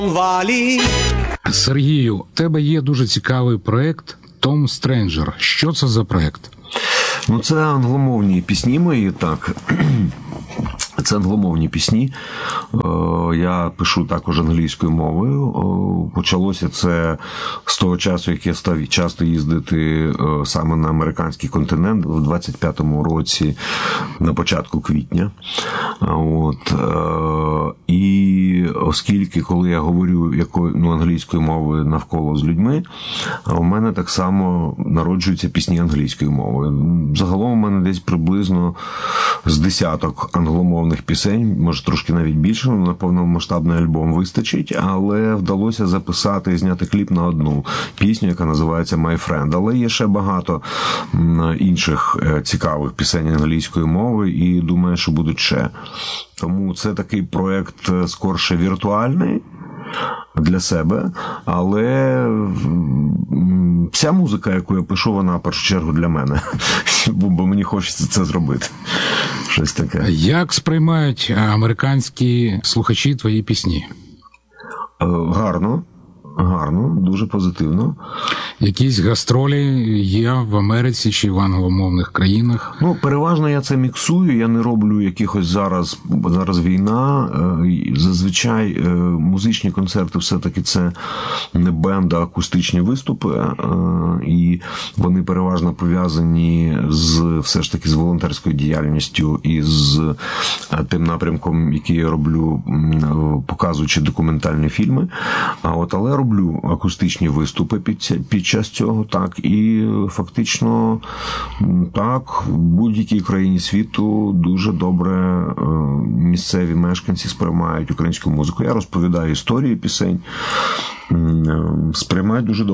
Сергію, у тебе є дуже цікавий проєкт «Том Стренджер». Що це за проєкт? Ну, це англомовні пісні мої, так. Це англомовні пісні. Я пишу також англійською мовою. Почалося це з того часу, як я став часто їздити саме на американський континент в 25-му році, на початку квітня. І оскільки, коли я говорю англійською мовою навколо з людьми, у мене так само народжуються пісні англійською мовою. Загалом у мене десь приблизно з десяток англомовних пісень, може трошки навіть більше, на повномасштабний альбом вистачить, але вдалося записати і зняти кліп на одну пісню, яка називається «My Friend». Але є ще багато інших цікавих пісень англійської мови і думаю, що будуть ще. Тому це такий проєкт скорше віртуальний для себе, але вся музика, яку я пишу, вона в першу чергу для мене, бо мені хочеться це зробити. Щось таке. Як сприймають американські слухачі твої пісні? Гарно, дуже позитивно. Якісь гастролі є в Америці чи в англомовних країнах? Ну, переважно я це міксую, я не роблю якихось зараз війна. Зазвичай музичні концерти все-таки це не бенд, а акустичні виступи. І вони переважно пов'язані все ж таки з волонтерською діяльністю і з тим напрямком, який я роблю, показуючи документальні фільми. Але роблю акустичні виступи під час цього, так, і фактично так, в будь-якій країні світу дуже добре місцеві мешканці сприймають українську музику. Я розповідаю історії пісень, сприймають дуже добре.